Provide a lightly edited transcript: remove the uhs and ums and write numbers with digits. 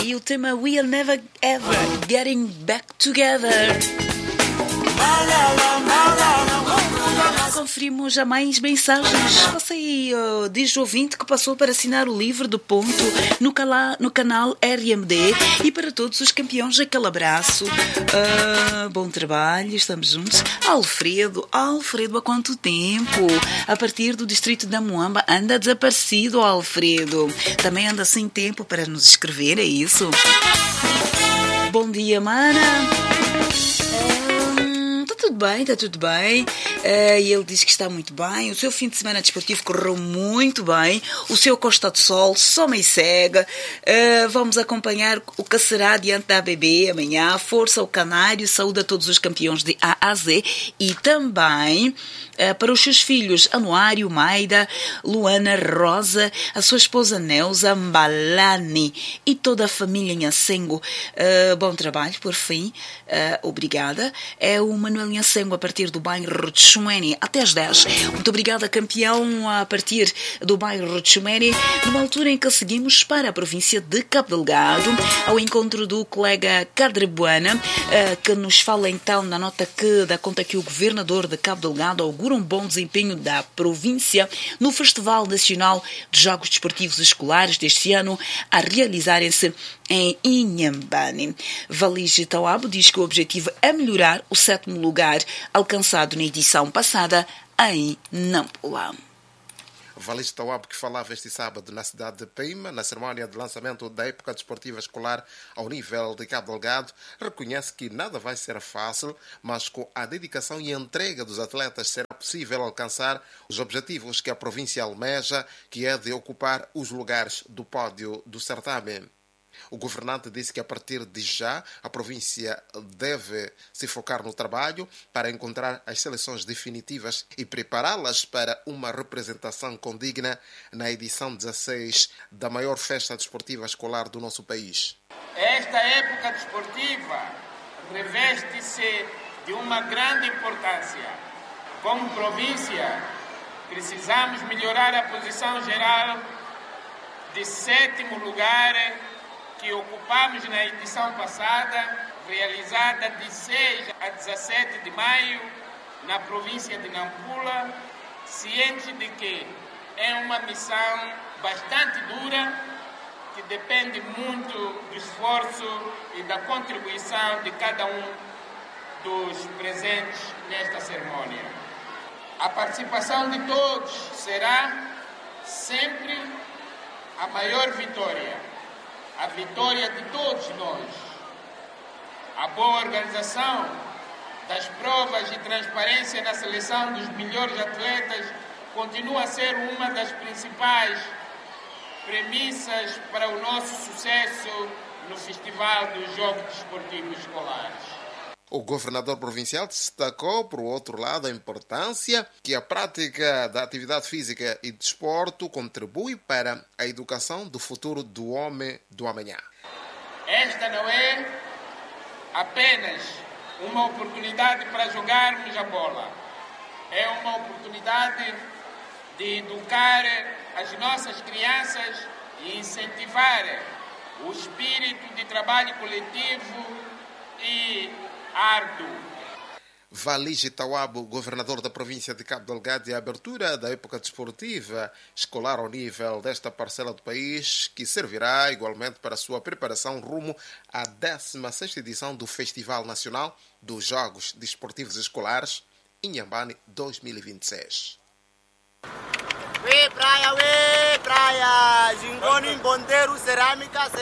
E o tema We'll Never Ever Getting Back Together. Conferimos já mais mensagens. Você aí diz ouvinte que passou para assinar o livro do ponto no canal RMD. E para todos os campeões, aquele abraço. Bom trabalho, estamos juntos. Alfredo, há quanto tempo? A partir do distrito da Moamba, anda desaparecido, Alfredo. Também anda sem tempo para nos escrever, é isso? Bom dia, mana. Está tudo bem. E ele diz que está muito bem. O seu fim de semana desportivo correu muito bem. O seu Costa do Sol só me segue. Vamos acompanhar o que será diante da ABB amanhã. Força ao Canário. Saúde a todos os campeões de A a Z. E também para os seus filhos Anuário, Maida, Luana, Rosa, a sua esposa Neuza, Mbalani e toda a família Nhacengo. Bom trabalho, por fim. Obrigada. É o Manuel Nhacengo a partir do bairro de Chumene até às 10. Muito obrigada, campeão, a partir do bairro de Chumene, numa altura em que seguimos para a província de Cabo Delgado, ao encontro do colega Cadrebuana, que nos fala então na nota que dá conta que o governador de Cabo Delgado augura um bom desempenho da província no Festival Nacional de Jogos Desportivos Escolares deste ano, a realizarem-se em Inhambane. Valige Tauabo diz que o objetivo é melhorar o 7º lugar alcançado na edição passada em Nampula. Valige Tauabo, que falava este sábado na cidade de Pima, na cerimónia de lançamento da época desportiva escolar ao nível de Cabo Delgado, reconhece que nada vai ser fácil, mas com a dedicação e entrega dos atletas será possível alcançar os objetivos que a província almeja, que é de ocupar os lugares do pódio do certame. O governante disse que a partir de já a província deve se focar no trabalho para encontrar as seleções definitivas e prepará-las para uma representação condigna na edição 16 da maior festa desportiva escolar do nosso país. Esta época desportiva reveste-se de uma grande importância. Como província, precisamos melhorar a posição geral de 7º lugar que ocupamos na edição passada, realizada de 6 a 17 de maio, na província de Nampula, ciente de que é uma missão bastante dura, que depende muito do esforço e da contribuição de cada um dos presentes nesta cerimônia. A participação de todos será sempre a maior vitória. A vitória de todos nós. A boa organização das provas e transparência na seleção dos melhores atletas continua a ser uma das principais premissas para o nosso sucesso no Festival dos Jogos Desportivos Escolares. O governador provincial destacou, por outro lado, a importância que a prática da atividade física e desporto contribui para a educação do futuro do homem do amanhã. Esta não é apenas uma oportunidade para jogarmos a bola. É uma oportunidade de educar as nossas crianças e incentivar o espírito de trabalho coletivo e árduo. Valige Tauabo, governador da província de Cabo Delgado, e a abertura da época desportiva escolar ao nível desta parcela do país, que servirá igualmente para a sua preparação rumo à 16ª edição do Festival Nacional dos Jogos Desportivos Escolares, Inhambane 2026. Praia, Jingoni, Bondeiro, Cerâmica.